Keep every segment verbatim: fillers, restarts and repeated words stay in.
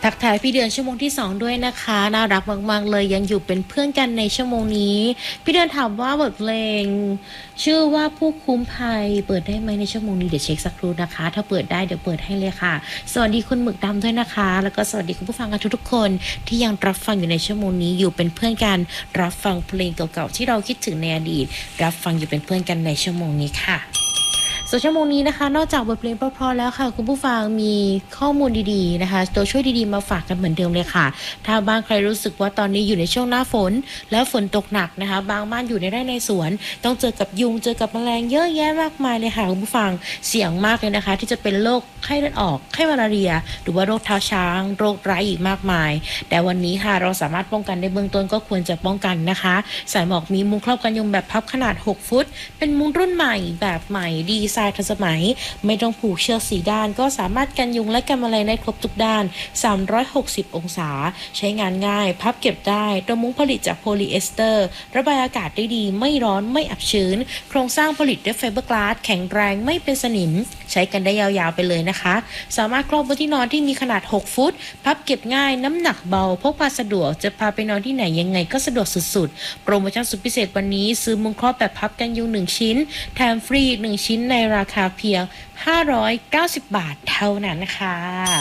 ทักทายพี่เดือนชั่วโมงที่สองด้วยนะคะน่ารักมากๆเลยยังอยู่เป็นเพื่อนกันในชั่วโมงนี้พี่เดือนถามว่าบทเพลงชื่อว่าผู้คุ้มภัยเปิดได้ไหมในชั่วโมงนี้เดี๋ยวเช็คสักครู่นะคะถ้าเปิดได้เดี๋ยวเปิดให้เลยค่ะสวัสดีคุณหมึกดำด้วยนะคะแล้วก็สวัสดีคุณผู้ฟังกันทุกๆคนที่ยังรับฟังอยู่ในชั่วโมงนี้อยู่เป็นเพื่อนกันรับฟังเพลงเก่าๆที่เราคิดถึงในอดีตรับฟังอยู่เป็นเพื่อนกันในชั่วโมงนี้ค่ะส่วนชั่วโมงนี้นะคะนอกจากบทเพลงเพราะๆแล้วค่ะคุณผู้ฟังมีข้อมูลดีๆนะคะตัวช่วยดีๆมาฝากกันเหมือนเดิมเลยค่ะถ้าบ้านใครรู้สึกว่าตอนนี้อยู่ในช่วงหน้าฝนแล้วฝนตกหนักนะคะบางบ้านอยู่ในไร่ในสวนต้องเจอกับยุงเจอกับแมลงเยอะแยะมากมายเลยค่ะคุณผู้ฟังเสี่ยงมากเลยนะคะที่จะเป็นโรคไข้เลือดออกไข้มาลาเรียหรือว่าโรคเท้าช้างโรคร้ายอีกมากมายแต่วันนี้ค่ะเราสามารถป้องกันในเบื้องต้นก็ควรจะป้องกันนะคะสายหมอกมีมุ้งครอบกันยุงแบบพับขนาดหกฟุตเป็นมุ้งรุ่นใหม่แบบใหม่ดีไซน์ทันสมัยไม่ต้องผูกเชือกสีด้านก็สามารถกันยุงและกันแมลงได้ครบทุกด้านสามร้อยหกสิบองศาใช้งานง่ายพับเก็บได้ตัวมุ้งผลิตจากโพลีเอสเตอร์ระบายอากาศได้ดีไม่ร้อนไม่อับชื้นโครงสร้างผลิตด้วยไฟเบอร์กลาสแข็งแรงไม่เป็นสนิมใช้กันได้ยาวๆไปเลยนะคะสามารถครอบบนที่นอนที่มีขนาดหกฟุตพับเก็บง่ายน้ำหนักเบาพกพาสะดวกจะพาไปนอนที่ไหนยังไงก็สะดวกสุดๆโปรโมชั่นสุดพิเศษวันนี้ซื้อมุ้งครอบแบบพับกันยุงหนึ่งชิ้นแถมฟรีหนึ่งชิ้นในราคาเพียงห้าร้อยเก้าสิบบาทเท่านั้นนะคะ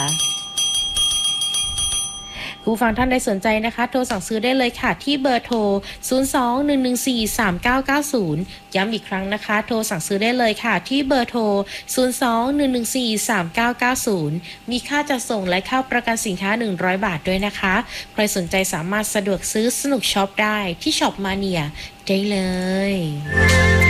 ผู้ฟังท่านใดสนใจนะคะโทรสั่งซื้อได้เลยค่ะที่เบอร์โทรศูนย์ สอง หนึ่ง หนึ่ง สี่ สาม เก้า เก้า ศูนย์ย้ำอีกครั้งนะคะโทรสั่งซื้อได้เลยค่ะที่เบอร์โทรศูนย์ สอง หนึ่ง หนึ่ง สี่ สาม เก้า เก้า ศูนย์มีค่าจัดส่งและค่าประกันสินค้าหนึ่งร้อยบาทด้วยนะคะใครสนใจสามารถสะดวกซื้อสนุกช็อปได้ที่ช็อปมาเนียได้เลย